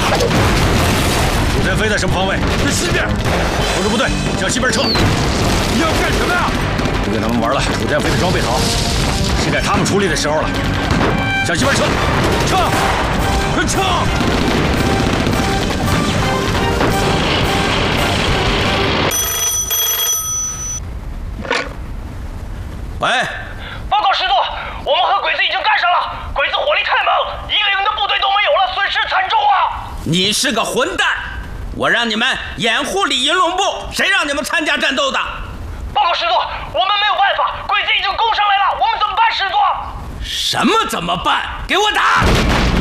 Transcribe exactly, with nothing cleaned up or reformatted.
楚天飞在什么方位？ 在西边。 控制部队向西边撤。 你要干什么呀？ 不跟他们玩了，楚天飞的装备好，是该他们出力的时候了。向西边撤，撤，快撤！喂， 报告师座，我们和鬼子已经干上了，鬼子火力太猛，一个营的部队都没有了，损失惨重啊！ 你是个混蛋！我让你们掩护李银龙部，谁让你们参加战斗的？ 报告师座，我们没有办法，鬼子已经攻上来了，我们怎么办，师座？ 什么怎么办？给我打！